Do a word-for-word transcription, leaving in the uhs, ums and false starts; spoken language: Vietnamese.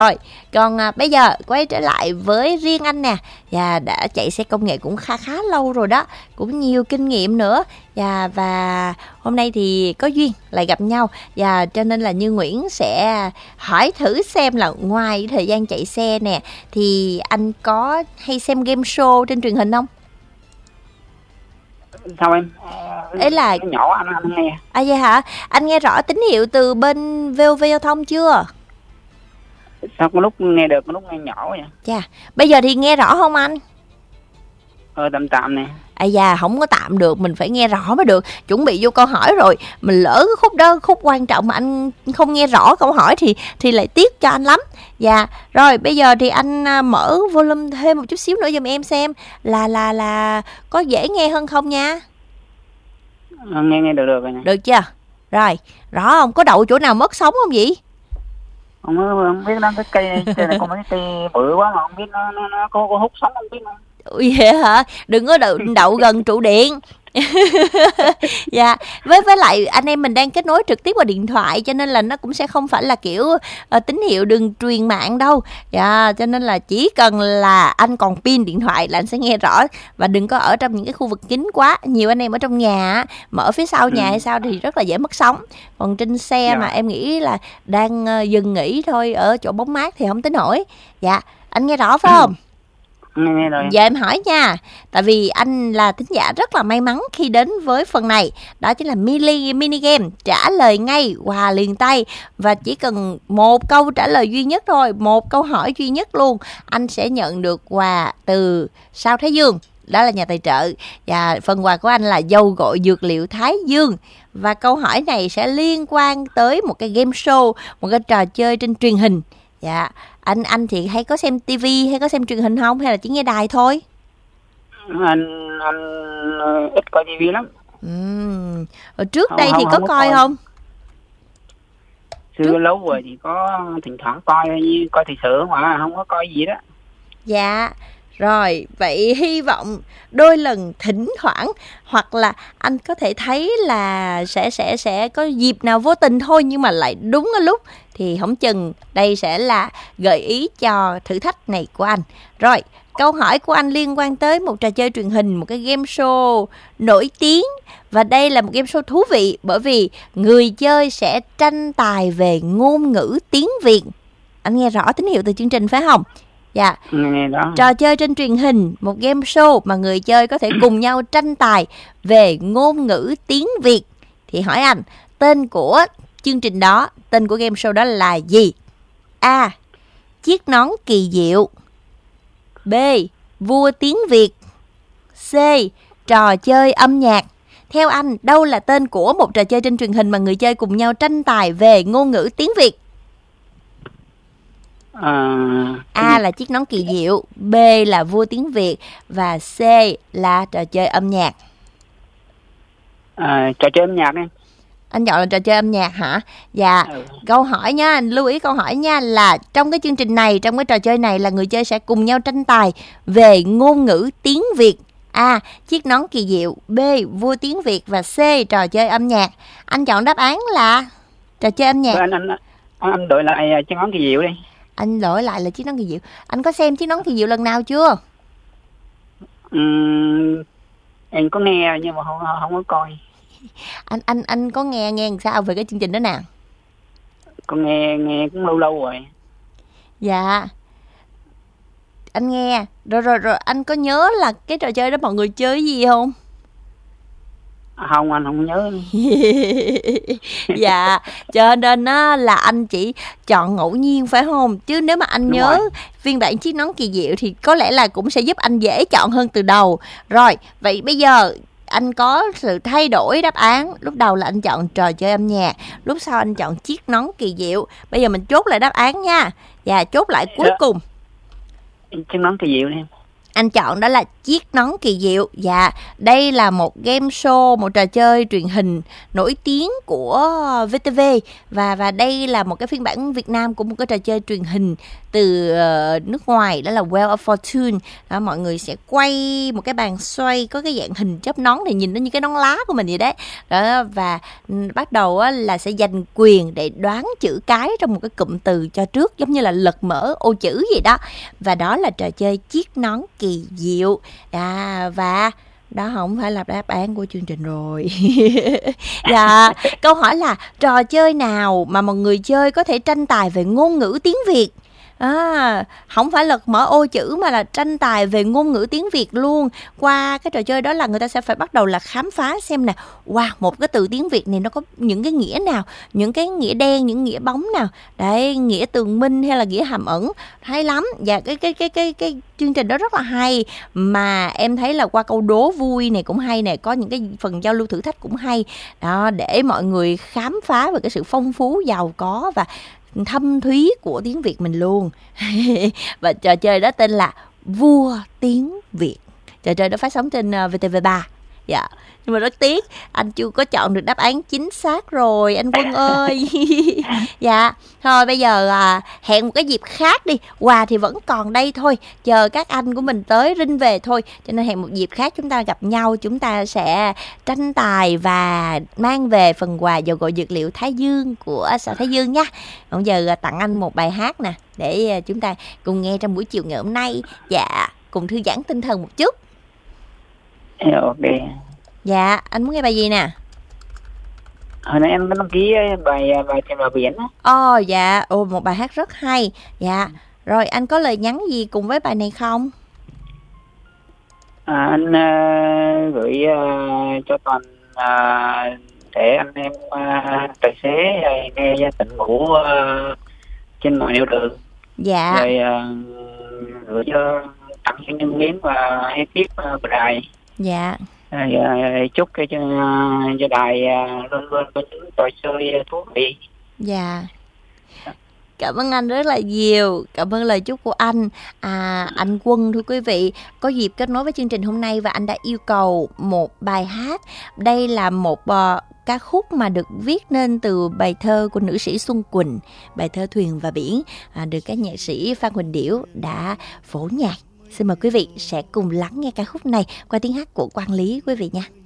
Rồi, còn à, bây giờ quay trở lại với riêng anh nè. Và đã chạy xe công nghệ cũng khá khá lâu rồi đó, cũng nhiều kinh nghiệm nữa. Và, và hôm nay thì có duyên lại gặp nhau. Và cho nên là Như Nguyễn sẽ hỏi thử xem là ngoài thời gian chạy xe nè, thì anh có hay xem game show trên truyền hình không? Sao em? Ấy là nhỏ anh anh nghe. À vậy hả? Anh nghe rõ tín hiệu từ bên vê o vê Giao thông chưa? Sao có lúc nghe được, có lúc nghe nhỏ vậy? Chà, bây giờ thì nghe rõ không anh? Ờ tạm tạm nè. À da, không có tạm được, mình phải nghe rõ mới được. Chuẩn bị vô câu hỏi rồi, mình lỡ cái khúc đó, khúc quan trọng mà anh không nghe rõ câu hỏi thì thì lại tiếc cho anh lắm. Dạ, rồi bây giờ thì anh mở volume thêm một chút xíu nữa giùm em xem là là là có dễ nghe hơn không nha. Ờ, nghe nghe được được rồi nè. Được chưa? Rồi, rõ không? Có đậu chỗ nào mất sóng không vậy? Không, không biết nó cái cây cây này có mấy cái cây bự quá mà không biết nó nó, nó có, có hút sóng không biết nữa. Ui vậy hả? Đừng có đậu, đậu gần trụ điện. Dạ, với với lại anh em mình đang kết nối trực tiếp qua điện thoại, cho nên là nó cũng sẽ không phải là kiểu uh, tín hiệu đường truyền mạng đâu. Dạ, cho nên là chỉ cần là anh còn pin điện thoại là anh sẽ nghe rõ. Và đừng có ở trong những cái khu vực kín quá. Nhiều anh em ở trong nhà mà ở phía sau nhà hay sao thì rất là dễ mất sóng. Còn trên xe dạ. Mà em nghĩ là đang uh, dừng nghỉ thôi, ở chỗ bóng mát thì không tới nổi. Dạ, anh nghe rõ phải không? Nghe rồi. Giờ em hỏi nha, tại vì anh là thính giả rất là may mắn khi đến với phần này. Đó chính là mini, mini game trả lời ngay, quà liền tay. Và chỉ cần một câu trả lời duy nhất thôi, một câu hỏi duy nhất luôn, anh sẽ nhận được quà từ Sao Thái Dương. Đó là nhà tài trợ. Và phần quà của anh là dầu gội dược liệu Thái Dương. Và câu hỏi này sẽ liên quan tới một cái game show, một cái trò chơi trên truyền hình. Dạ, anh anh thì hay có xem tivi hay có xem truyền hình không, hay là chỉ nghe đài thôi? Anh anh ít coi tivi lắm. Ừ. Hồi trước không, đây không, thì không có có coi, coi không? Xưa trước... lâu rồi thì có thỉnh thoảng coi coi thời sự mà không có coi gì đó. Dạ. Rồi, vậy hy vọng đôi lần thỉnh thoảng hoặc là anh có thể thấy là sẽ sẽ sẽ có dịp nào vô tình thôi nhưng mà lại đúng ở lúc thì không chừng đây sẽ là gợi ý cho thử thách này của anh. Rồi, câu hỏi của anh liên quan tới một trò chơi truyền hình, một cái game show nổi tiếng. Và đây là một game show thú vị bởi vì người chơi sẽ tranh tài về ngôn ngữ tiếng Việt. Anh nghe rõ tín hiệu từ chương trình phải không? Dạ, trò chơi trên truyền hình, một game show mà người chơi có thể cùng nhau tranh tài về ngôn ngữ tiếng Việt. Thì hỏi anh, tên của chương trình đó, tên của game show đó là gì? A. Chiếc nón kỳ diệu. B. Vua tiếng Việt. C. Trò chơi âm nhạc. Theo anh, đâu là tên của một trò chơi trên truyền hình mà người chơi cùng nhau tranh tài về ngôn ngữ tiếng Việt? À, A là chiếc nón kỳ diệu, B là vua tiếng Việt và C là trò chơi âm nhạc. À, trò chơi âm nhạc em. Anh chọn là trò chơi âm nhạc hả? Dạ. Ừ. Câu hỏi nha, anh lưu ý câu hỏi nha, là trong cái chương trình này, trong cái trò chơi này là người chơi sẽ cùng nhau tranh tài về ngôn ngữ tiếng Việt. A. Chiếc nón kỳ diệu, B. Vua tiếng Việt và C. Trò chơi âm nhạc. Anh chọn đáp án là trò chơi âm nhạc. Anh anh anh đổi lại chiếc nón kỳ diệu đi. Anh đổi lại là chiếc nón kỳ diệu. Anh có xem chiếc nón kỳ diệu lần nào chưa? Uhm, em có nghe nhưng mà không không có coi. Anh anh anh có nghe nghe làm sao về cái chương trình đó nào? Có nghe nghe cũng lâu lâu rồi. Dạ. Anh nghe rồi rồi rồi anh có nhớ là cái trò chơi đó mọi người chơi gì không? Không, anh không nhớ. Dạ, cho nên á, là anh chỉ chọn ngẫu nhiên phải không? Chứ nếu mà anh Đúng nhớ rồi. Phiên bản chiếc nón kỳ diệu thì có lẽ là cũng sẽ giúp anh dễ chọn hơn từ đầu. Rồi, vậy bây giờ anh có sự thay đổi đáp án. Lúc đầu là anh chọn trò chơi âm nhạc, lúc sau anh chọn chiếc nón kỳ diệu. Bây giờ mình chốt lại đáp án nha. Dạ, chốt lại cuối Đó. cùng. Chiếc nón kỳ diệu đi. Anh chọn đó là Chiếc Nón Kỳ Diệu. Dạ, đây là một game show, một trò chơi truyền hình nổi tiếng của vê tê vê. Và và đây là một cái phiên bản Việt Nam của một cái trò chơi truyền hình từ uh, nước ngoài, đó là Wheel of Fortune. Đó, mọi người sẽ quay một cái bàn xoay có cái dạng hình chớp nón thì nhìn nó như cái nón lá của mình vậy đấy. Đó, và bắt đầu á, là sẽ giành quyền để đoán chữ cái trong một cái cụm từ cho trước, giống như là lật mở ô chữ gì đó. Và đó là trò chơi Chiếc Nón Kỳ Diệu. À, và đó không phải là đáp án của chương trình rồi. Dạ, câu hỏi là trò chơi nào mà một người chơi có thể tranh tài về ngôn ngữ tiếng Việt? À, không phải lật mở ô chữ mà là tranh tài về ngôn ngữ tiếng Việt luôn. Qua cái trò chơi đó là người ta sẽ phải bắt đầu là khám phá xem nè, wow, một cái từ tiếng Việt này nó có những cái nghĩa nào, những cái nghĩa đen, những nghĩa bóng nào. Đấy, nghĩa tường minh hay là nghĩa hàm ẩn. Hay lắm. Và cái cái cái cái cái chương trình đó rất là hay, mà em thấy là qua câu đố vui này cũng hay nè, có những cái phần giao lưu thử thách cũng hay. Đó, để mọi người khám phá về cái sự phong phú, giàu có và thâm thúy của tiếng Việt mình luôn. Và trò chơi đó tên là Vua Tiếng Việt. Trò chơi đó phát sóng trên vê tê vê ba. Dạ. Nhưng mà rất tiếc anh chưa có chọn được đáp án chính xác rồi anh Quân ơi. Dạ. Thôi bây giờ à, hẹn một cái dịp khác đi. Quà thì vẫn còn đây thôi, chờ các anh của mình tới rinh về thôi. Cho nên hẹn một dịp khác chúng ta gặp nhau, chúng ta sẽ tranh tài và mang về phần quà dầu gội dược liệu Thái Dương của xã Thái Dương nha. Bây giờ tặng anh một bài hát nè, để chúng ta cùng nghe trong buổi chiều ngày hôm nay. Dạ, cùng thư giãn tinh thần một chút. Ok. Dạ, anh muốn nghe bài gì nè? Hồi nãy em có đăng ký bài bài Chèm Vào Biển á. Ồ, oh, dạ, ồ, một bài hát rất hay. Dạ, rồi anh có lời nhắn gì cùng với bài này không? À, anh uh, gửi uh, cho toàn uh, để anh em uh, tài xế uh, nghe tỉnh ngủ uh, trên mọi nẻo đường. Dạ. Rồi uh, gửi cho tặng cho nhân viên và ekip uh, của đài. Dạ. À, chúc cho, cho đài luôn luôn có những trò chơi thú vị. Dạ. Cảm ơn anh rất là nhiều. Cảm ơn lời chúc của anh. À, anh Quân thưa quý vị, có dịp kết nối với chương trình hôm nay và anh đã yêu cầu một bài hát. Đây là một uh, ca khúc mà được viết nên từ bài thơ của nữ sĩ Xuân Quỳnh, bài thơ Thuyền và Biển, à, được các nhạc sĩ Phan Huỳnh Điểu đã phổ nhạc. Xin mời quý vị sẽ cùng lắng nghe ca khúc này qua tiếng hát của Quang Lý quý vị nha.